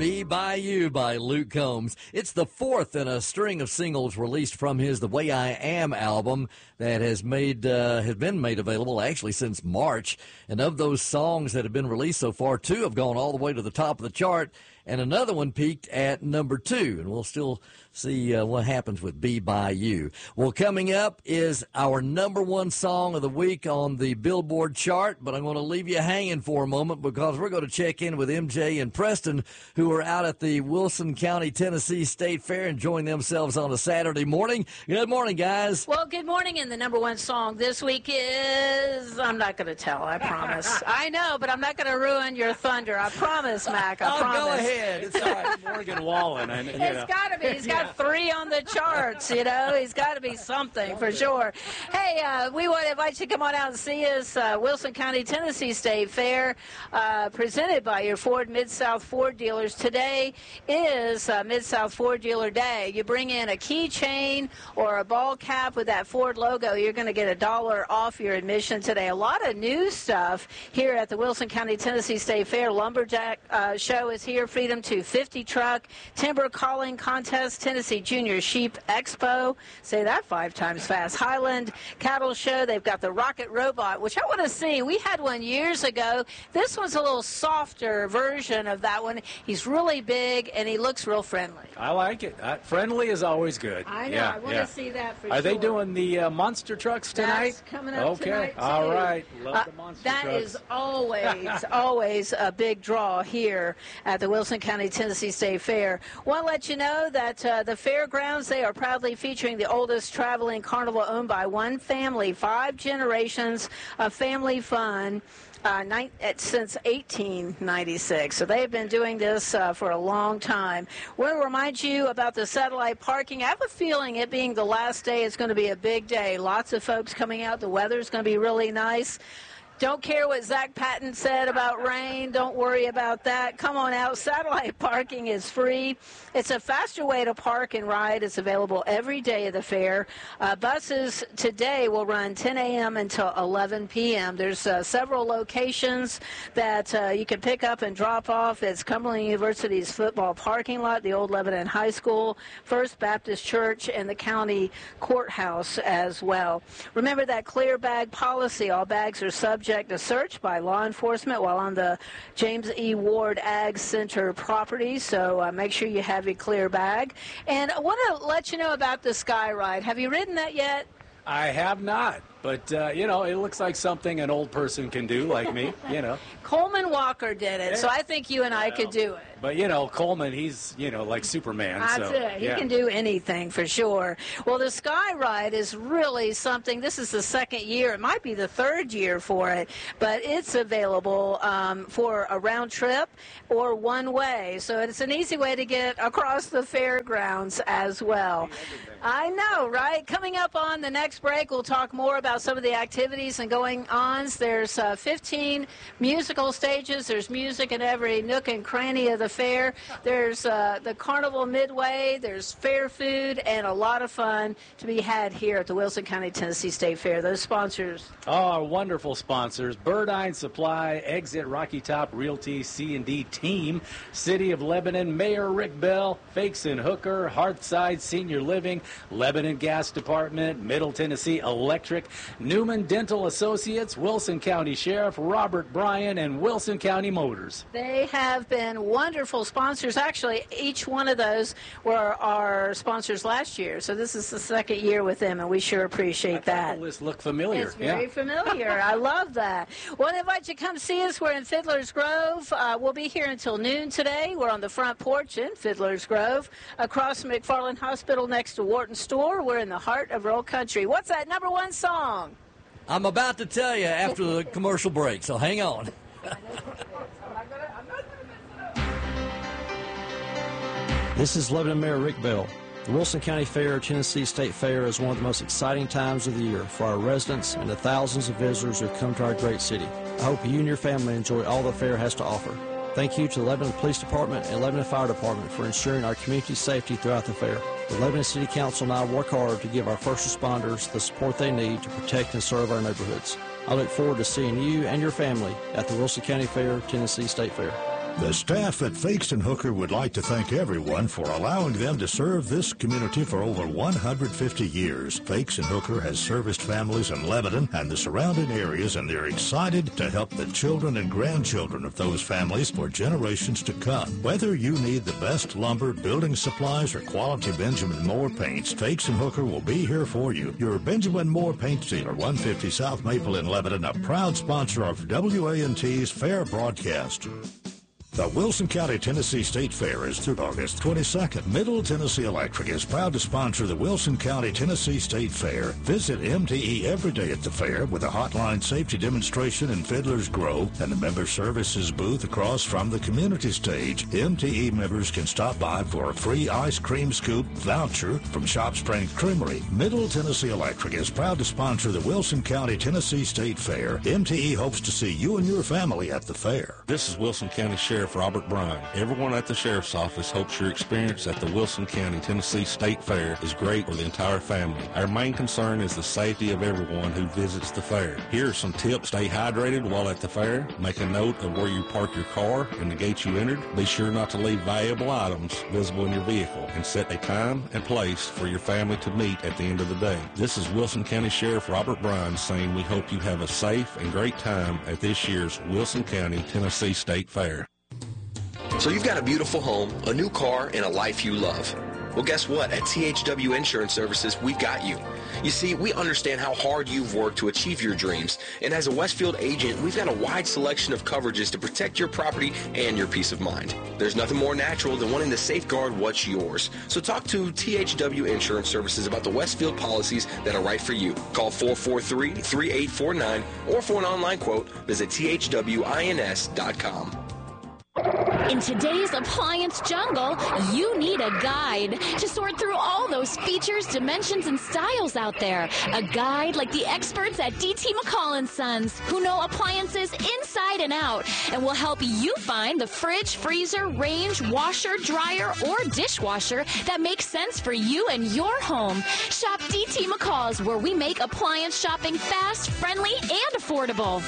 Be By You by Luke Combs. It's the fourth in a string of singles released from his The Way I Am album that has been made available actually since March. And of those songs that have been released so far, two have gone all the way to the top of the chart, and another one peaked at number 2. And we'll still see what happens with Be By You. Well, coming up is our number 1 song of the week on the Billboard chart, but I'm going to leave you hanging for a moment because we're going to check in with MJ and Preston, who are out at the Wilson County, Tennessee State Fair enjoying themselves on a Saturday morning. Good morning, guys. Well, good morning, and the number 1 song this week is, I'm not going to tell, I promise. I know, but I'm not going to ruin your thunder. I promise, Mac, I promise. Go ahead. It's all right. Morgan Wallen. It's got to be. He's got 3 on the charts, you know. He's got to be something for sure. Hey, we want to invite you to come on out and see us, Wilson County, Tennessee State Fair, presented by your Ford Mid-South Ford dealers. Today is Mid-South Ford Dealer Day. You bring in a keychain or a ball cap with that Ford logo, you're going to get $1 off your admission today. A lot of new stuff here at the Wilson County, Tennessee State Fair. Lumberjack show is here. Freedom 250 truck, timber calling contest, Tennessee Junior Sheep Expo. Say that 5 times fast. Highland Cattle Show. They've got the Rocket Robot, which I want to see. We had one years ago. This one's a little softer version of that one. He's really big and he looks real friendly. I like it. Friendly is always good. I know. I want to see that for sure. Are they doing the monster trucks tonight? That's coming up tonight, too. All right. Love the monster trucks. That is always a big draw here at the Wilson County, Tennessee State Fair. Want to let you know that the fairgrounds, they are proudly featuring the oldest traveling carnival owned by one family, 5 generations of family fun. Since 1896. So they've been doing this for a long time. We'll remind you about the satellite parking. I have a feeling it being the last day is going to be a big day. Lots of folks coming out. The weather's going to be really nice. Don't care what Zach Patton said about rain. Don't worry about that. Come on out. Satellite parking is free. It's a faster way to park and ride. It's available every day of the fair. Buses today will run 10 a.m. until 11 p.m. There's several locations that you can pick up and drop off. It's Cumberland University's football parking lot, the old Lebanon High School, First Baptist Church, and the county courthouse as well. Remember that clear bag policy. All bags are subject to search by law enforcement while on the James E. Ward Ag Center property, so make sure you have your clear bag. And I want to let you know about the Sky Ride. Have you ridden that yet? I have not, but, it looks like something an old person can do, like me, Coleman Walker did it, so I think you and I could do it. But, Coleman, he's, like Superman. That's it. He can do anything for sure. Well, the Sky Ride is really something. This is the 2nd year. It might be the 3rd year for it, but it's available for a round trip or one way. So it's an easy way to get across the fairgrounds as well. I know, right? Coming up on the next break, we'll talk more about some of the activities and going-ons. There's 15 musical stages. There's music in every nook and cranny of the fair. There's the Carnival Midway. There's fair food and a lot of fun to be had here at the Wilson County, Tennessee State Fair. Those sponsors. Oh, our wonderful sponsors. Burdine Supply, Exit Rocky Top Realty, C&D Team, City of Lebanon, Mayor Rick Bell, Fakes and Hooker, Hearthside Senior Living, Lebanon Gas Department, Middle Tennessee Electric, Newman Dental Associates, Wilson County Sheriff Robert Bryan, and Wilson County Motors. They have been wonderful sponsors. Actually, each one of those were our sponsors last year, so this is the 2nd year with them, and we sure appreciate that. The list look familiar. It's very familiar. I love that. Well, I invite you to come see us. We're in Fiddler's Grove. We'll be here until noon today. We're on the front porch in Fiddler's Grove, across from McFarland Hospital next to Wharton Store. We're in the heart of rural country. What's that number 1 song? I'm about to tell you after the commercial break, so hang on. This is Lebanon Mayor Rick Bell. The Wilson County Fair, Tennessee State Fair, is one of the most exciting times of the year for our residents and the thousands of visitors who come to our great city. I hope you and your family enjoy all the fair has to offer. Thank you to the Lebanon Police Department and Lebanon Fire Department for ensuring our community's safety throughout the fair. The Lebanon City Council and I work hard to give our first responders the support they need to protect and serve our neighborhoods. I look forward to seeing you and your family at the Wilson County Fair, Tennessee State Fair. The staff at Fakes and Hooker would like to thank everyone for allowing them to serve this community for over 150 years. Fakes and Hooker has serviced families in Lebanon and the surrounding areas, and they're excited to help the children and grandchildren of those families for generations to come. Whether you need the best lumber, building supplies, or quality Benjamin Moore paints, Fakes and Hooker will be here for you. Your Benjamin Moore paint dealer, 150 South Maple in Lebanon, a proud sponsor of WANT's Fair broadcast. The Wilson County Tennessee State Fair is through August 22nd. Middle Tennessee Electric is proud to sponsor the Wilson County Tennessee State Fair. Visit MTE every day at the fair with a hotline safety demonstration in Fiddler's Grove and the member services booth across from the community stage. MTE members can stop by for a free ice cream scoop voucher from Shop Strength Creamery. Middle Tennessee Electric is proud to sponsor the Wilson County Tennessee State Fair. MTE hopes to see you and your family at the fair. This is Wilson County Sheriff Robert Bryan. Everyone at the Sheriff's Office hopes your experience at the Wilson County Tennessee State Fair is great for the entire family. Our main concern is the safety of everyone who visits the fair. Here are some tips. Stay hydrated while at the fair. Make a note of where you park your car and the gate you entered. Be sure not to leave valuable items visible in your vehicle, and set a time and place for your family to meet at the end of the day. This is Wilson County Sheriff Robert Bryan saying we hope you have a safe and great time at this year's Wilson County Tennessee State Fair. So you've got a beautiful home, a new car, and a life you love. Well, guess what? At THW Insurance Services, we've got you. You see, we understand how hard you've worked to achieve your dreams, and as a Westfield agent, we've got a wide selection of coverages to protect your property and your peace of mind. There's nothing more natural than wanting to safeguard what's yours. So talk to THW Insurance Services about the Westfield policies that are right for you. Call 443-3849, or for an online quote, visit thwins.com. In today's appliance jungle, you need a guide to sort through all those features, dimensions, and styles out there. A guide like the experts at DT McCall & Sons, who know appliances inside and out and will help you find the fridge, freezer, range, washer, dryer, or dishwasher that makes sense for you and your home. Shop DT McCall's, where we make appliance shopping fast, friendly, and affordable.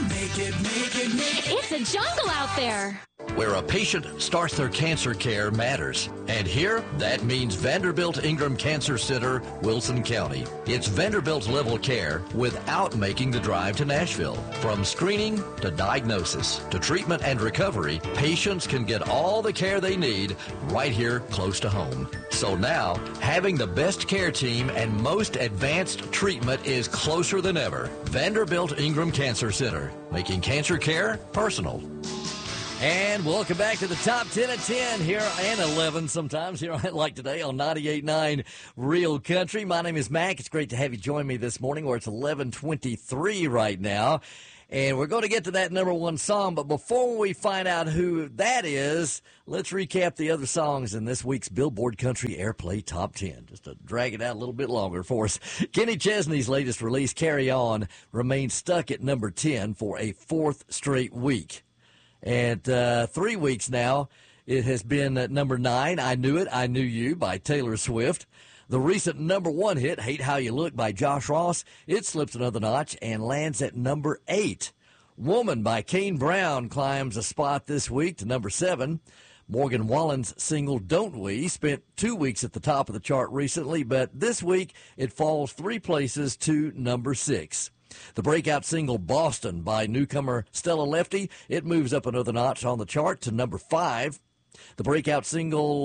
It's a jungle out there. Where a patient starts their cancer care matters. And here, that means Vanderbilt Ingram Cancer Center, Wilson County. It's Vanderbilt level care without making the drive to Nashville. From screening to diagnosis to treatment and recovery, patients can get all the care they need right here close to home. So now, having the best care team and most advanced treatment is closer than ever. Vanderbilt Ingram Cancer Center, making cancer care personal. And welcome back to the Top 10 at 10 here, and 11 sometimes here like today on 98.9 Real Country. My name is Mac. It's great to have you join me this morning, where it's 11:23 right now. And we're going to get to that number one song, but before we find out who that is, let's recap the other songs in this week's Billboard Country Airplay Top 10, just to drag it out a little bit longer for us. Kenny Chesney's latest release, Carry On, remains stuck at number 10 for a fourth straight week. And 3 weeks now, it has been at number 9, I Knew It, I Knew You by Taylor Swift. The recent number 1 hit, Hate How You Look by Josh Ross, it slips another notch and lands at number 8. Woman by Kane Brown climbs a spot this week to number 7. Morgan Wallen's single Don't We spent 2 weeks at the top of the chart recently, but this week it falls 3 places to number 6. The breakout single Boston by newcomer Stella Lefty, it moves up another notch on the chart to number 5. The breakout single,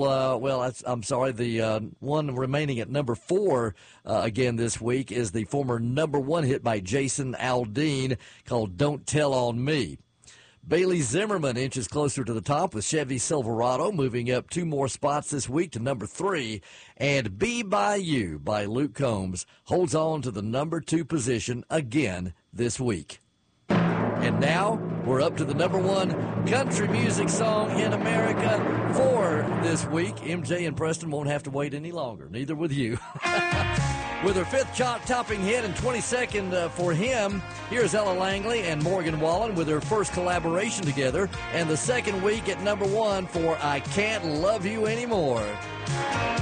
the one remaining at number 4 again this week is the former number 1 hit by Jason Aldean called Don't Tell on Me. Bailey Zimmerman inches closer to the top with Chevy Silverado, moving up 2 more spots this week to number 3. And Be By You by Luke Combs holds on to the number 2 position again this week. And now we're up to the number 1 country music song in America for this week. MJ and Preston won't have to wait any longer, neither with you. With her 5th chart-topping hit and 22nd for him, here's Ella Langley and Morgan Wallen with their first collaboration together, and the 2nd week at number 1 for I Can't Love You Anymore.